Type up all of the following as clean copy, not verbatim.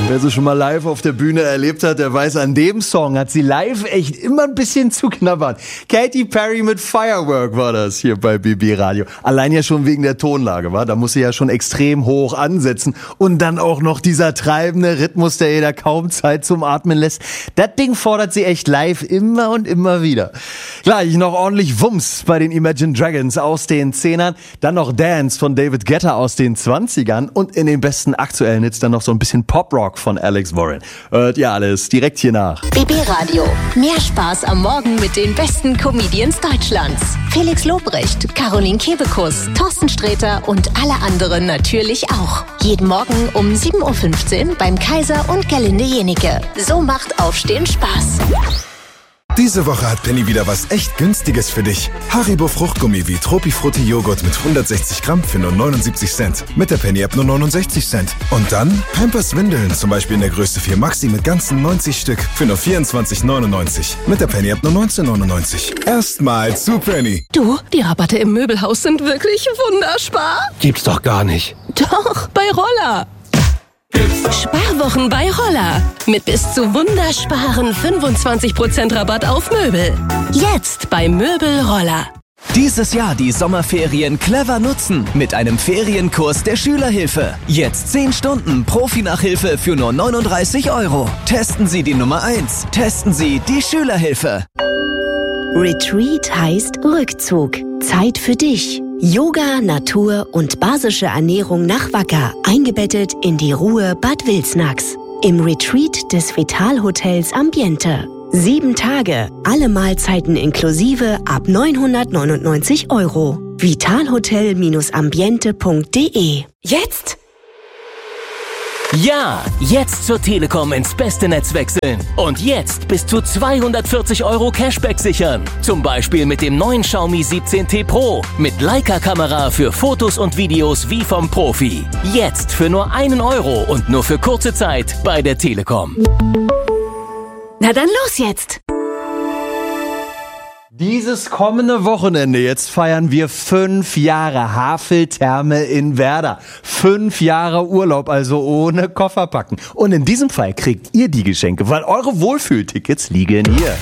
Wer sie schon mal live auf der Bühne erlebt hat, der weiß, an dem Song hat sie live echt immer ein bisschen zu knabbern. Katy Perry mit Firework war das hier bei BB Radio. Allein ja schon wegen der Tonlage, war. Da muss sie ja schon extrem hoch ansetzen. Und dann auch noch dieser treibende Rhythmus, der ihr da kaum Zeit zum Atmen lässt. Das Ding fordert sie echt live immer und immer wieder. Gleich noch ordentlich Wumms bei den Imagine Dragons aus den 10ern. Dann noch Dance von David Guetta aus den 20ern. Und in den besten aktuellen Hits dann noch so ein bisschen Pop-Rock von Alex Warren. Hört ihr alles direkt hier nach. BB Radio. Mehr Spaß am Morgen mit den besten Comedians Deutschlands. Felix Lobrecht, Caroline Kebekus, Thorsten Sträter und alle anderen natürlich auch. Jeden Morgen um 7.15 Uhr beim Kaiser und Gerlinde Jenike. So macht Aufstehen Spaß. Diese Woche hat Penny wieder was echt Günstiges für dich. Haribo Fruchtgummi wie Tropifrutti Joghurt mit 160 Gramm für nur 79 Cent. Mit der Penny-App nur 69 Cent. Und dann Pampers Windeln, zum Beispiel in der Größe 4 Maxi mit ganzen 90 Stück für nur 24,99. Mit der Penny-App nur 19,99. Erstmal zu Penny. Du, die Rabatte im Möbelhaus sind wirklich wunderspar. Gibt's doch gar nicht. Doch, bei Roller. Sparwochen bei Roller. Mit bis zu wundersparen 25% Rabatt auf Möbel. Jetzt bei Möbel Roller. Dieses Jahr die Sommerferien clever nutzen mit einem Ferienkurs der Schülerhilfe. Jetzt 10 Stunden Profi-Nachhilfe für nur 39 €. Testen Sie die Nummer 1. Testen Sie die Schülerhilfe. Retreat heißt Rückzug. Zeit für dich. Yoga, Natur und basische Ernährung nach Wacker. Eingebettet in die Ruhe Bad Wilsnax. Im Retreat des Vitalhotels Ambiente. 7 Tage, alle Mahlzeiten inklusive ab 999 €. Vitalhotel-ambiente.de. Jetzt? Ja, jetzt zur Telekom ins beste Netz wechseln. Und jetzt bis zu 240 € Cashback sichern. Zum Beispiel mit dem neuen Xiaomi 17T Pro. Mit Leica-Kamera für Fotos und Videos wie vom Profi. Jetzt für nur 1 € und nur für kurze Zeit bei der Telekom. Na dann los jetzt! Dieses kommende Wochenende, jetzt feiern wir 5 Jahre Havel-Therme in Werder. 5 Jahre Urlaub, also ohne Koffer packen. Und in diesem Fall kriegt ihr die Geschenke, weil eure Wohlfühltickets liegen hier.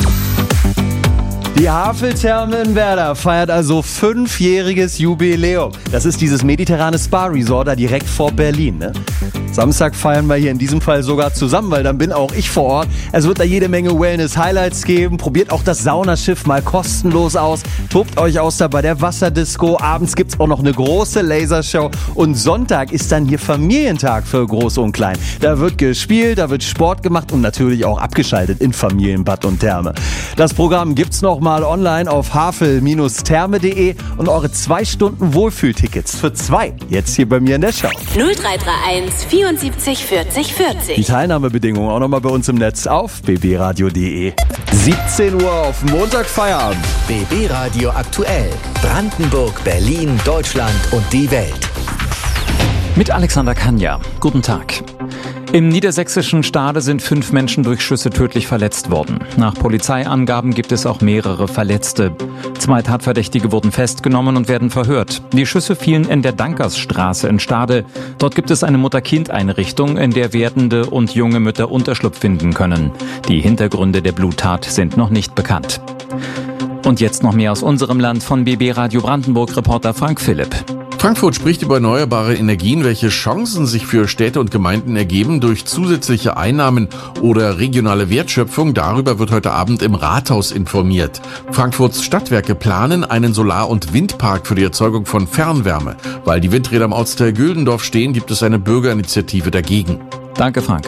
Die Havel-Therme in Werder feiert also 5-jähriges Jubiläum. Das ist dieses mediterrane Spa-Resort da direkt vor Berlin, ne? Samstag feiern wir hier in diesem Fall sogar zusammen, weil dann bin auch ich vor Ort. Es wird da jede Menge Wellness-Highlights geben. Probiert auch das Saunaschiff mal kostenlos aus. Tobt euch aus da bei der Wasserdisco. Abends gibt's auch noch eine große Lasershow. Und Sonntag ist dann hier Familientag für Groß und Klein. Da wird gespielt, da wird Sport gemacht und natürlich auch abgeschaltet in Familienbad und Therme. Das Programm gibt's noch mal online auf havel-therme.de und eure 2 Stunden Wohlfühltickets für 2 jetzt hier bei mir in der Show. 0331 74 40 40. Die Teilnahmebedingungen auch nochmal bei uns im Netz auf bbradio.de. 17 Uhr auf Montag Feierabend. BB Radio aktuell. Brandenburg, Berlin, Deutschland und die Welt. Mit Alexander Kanja. Guten Tag. Im niedersächsischen Stade sind 5 Menschen durch Schüsse tödlich verletzt worden. Nach Polizeiangaben gibt es auch mehrere Verletzte. 2 Tatverdächtige wurden festgenommen und werden verhört. Die Schüsse fielen in der Dankersstraße in Stade. Dort gibt es eine Mutter-Kind-Einrichtung, in der werdende und junge Mütter Unterschlupf finden können. Die Hintergründe der Bluttat sind noch nicht bekannt. Und jetzt noch mehr aus unserem Land von BB Radio Brandenburg-Reporter Frank Philipp. Frankfurt spricht über erneuerbare Energien, welche Chancen sich für Städte und Gemeinden ergeben durch zusätzliche Einnahmen oder regionale Wertschöpfung. Darüber wird heute Abend im Rathaus informiert. Frankfurts Stadtwerke planen einen Solar- und Windpark für die Erzeugung von Fernwärme. Weil die Windräder am Ortsteil Güldendorf stehen, gibt es eine Bürgerinitiative dagegen. Danke, Frank.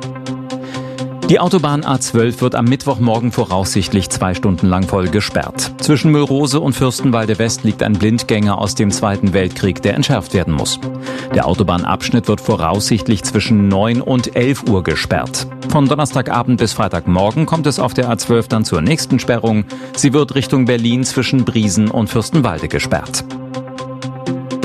Die Autobahn A12 wird am Mittwochmorgen voraussichtlich 2 Stunden lang voll gesperrt. Zwischen Müllrose und Fürstenwalde West liegt ein Blindgänger aus dem Zweiten Weltkrieg, der entschärft werden muss. Der Autobahnabschnitt wird voraussichtlich zwischen 9 und 11 Uhr gesperrt. Von Donnerstagabend bis Freitagmorgen kommt es auf der A12 dann zur nächsten Sperrung. Sie wird Richtung Berlin zwischen Briesen und Fürstenwalde gesperrt.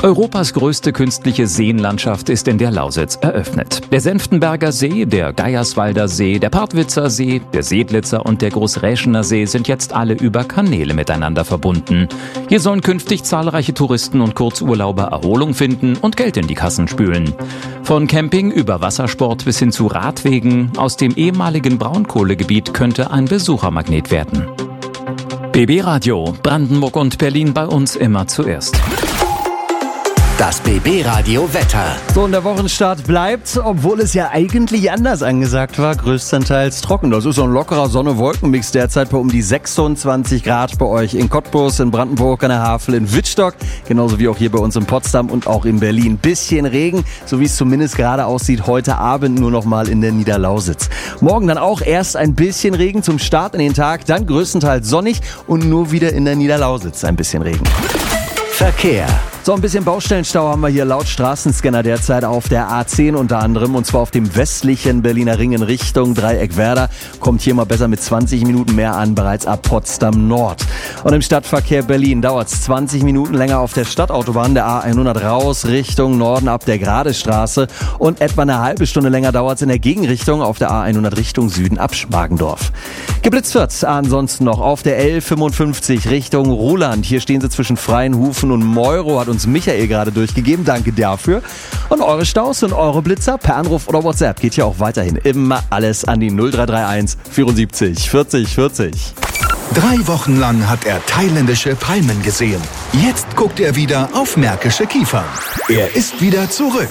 Europas größte künstliche Seenlandschaft ist in der Lausitz eröffnet. Der Senftenberger See, der Geierswalder See, der Partwitzer See, der Seedlitzer und der Großräschener See sind jetzt alle über Kanäle miteinander verbunden. Hier sollen künftig zahlreiche Touristen und Kurzurlauber Erholung finden und Geld in die Kassen spülen. Von Camping über Wassersport bis hin zu Radwegen aus dem ehemaligen Braunkohlegebiet könnte ein Besuchermagnet werden. BB Radio, Brandenburg und Berlin bei uns immer zuerst. Das BB Radio Wetter. So, und der Wochenstart bleibt, obwohl es ja eigentlich anders angesagt war, größtenteils trocken. Das ist so ein lockerer Sonne-Wolken-Mix derzeit bei um die 26 Grad bei euch in Cottbus, in Brandenburg, an der Havel, in Wittstock. Genauso wie auch hier bei uns in Potsdam und auch in Berlin. Bisschen Regen, so wie es zumindest gerade aussieht, heute Abend nur noch mal in der Niederlausitz. Morgen dann auch erst ein bisschen Regen zum Start in den Tag, dann größtenteils sonnig und nur wieder in der Niederlausitz ein bisschen Regen. Verkehr. So, ein bisschen Baustellenstau haben wir hier laut Straßenscanner derzeit auf der A10 unter anderem, und zwar auf dem westlichen Berliner Ring in Richtung Dreieck-Werder. Kommt hier mal besser mit 20 Minuten mehr an, bereits ab Potsdam Nord. Und im Stadtverkehr Berlin dauert es 20 Minuten länger auf der Stadtautobahn, der A100 raus Richtung Norden ab der Gradestraße, und etwa eine halbe Stunde länger dauert es in der Gegenrichtung auf der A100 Richtung Süden ab Schmargendorf. Geblitzt wird ansonsten noch auf der L55 Richtung Ruhland. Hier stehen sie zwischen Freienhufen und Meuro, hat uns Michael gerade durchgegeben. Danke dafür. Und eure Staus und eure Blitzer per Anruf oder WhatsApp geht ja auch weiterhin immer alles an die 0331 74 40 40. 3 Wochen lang hat er thailändische Palmen gesehen. Jetzt guckt er wieder auf märkische Kiefern. Er ist wieder zurück.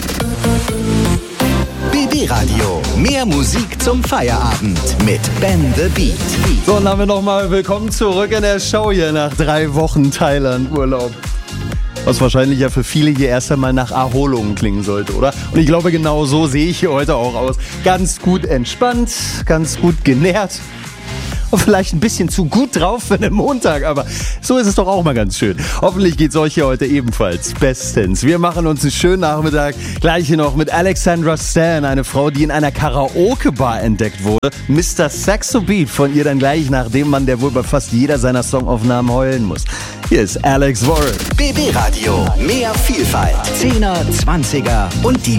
BB Radio. Mehr Musik zum Feierabend mit Ben the Beat. So, und dann haben wir nochmal willkommen zurück in der Show hier nach 3 Wochen Thailand-Urlaub. Was wahrscheinlich ja für viele hier erst einmal nach Erholung klingen sollte, oder? Und ich glaube, genau so sehe ich hier heute auch aus. Ganz gut entspannt, ganz gut genährt. Und vielleicht ein bisschen zu gut drauf für einen Montag, aber so ist es doch auch mal ganz schön. Hoffentlich geht's euch hier heute ebenfalls bestens. Wir machen uns einen schönen Nachmittag. Gleich hier noch mit Alexandra Stan, eine Frau, die in einer Karaoke-Bar entdeckt wurde. Mr. Saxo Beat von ihr dann gleich nach dem Mann, der wohl bei fast jeder seiner Songaufnahmen heulen muss. Hier ist Alex Warren. BB Radio. Mehr Vielfalt. 10er, 20er und die